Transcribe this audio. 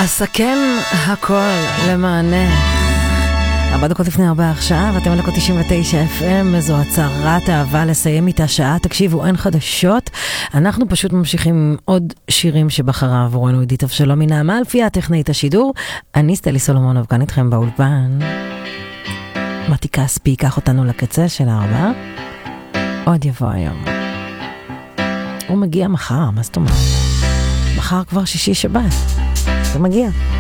אסכם הכל למענה. 4 דקות לפני 4 עכשיו, אתם על דקות 99 FM, זו הצהרת אהבה לסיים איתה שעה. תקשיבו, אין חדשות. אנחנו פשוט ממשיכים עוד שירים שבחרה עבורנו עידית אבשלום מנעמה אלפיה, טכנאית השידור. אני סטלי סולומונוב, כאן איתכם באולפן. מתי כספי ייקח אותנו לקצה של 4. עוד יבוא היום. הוא מגיע מחר, מה זאת אומרת? מחר כבר שישי שבת. זה מגיע.